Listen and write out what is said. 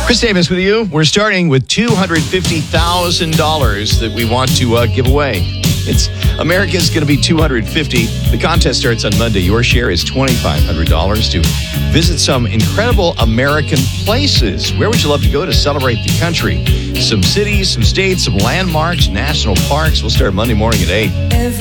Chris Davis with you. We're starting with $250,000 that we want to give away. It's America's going to be $250,000. The contest starts on Monday. Your share is $2,500 to visit some incredible American places. Where would you love to go to celebrate the country? Some cities, some states, some landmarks, national parks. We'll start Monday morning at 8.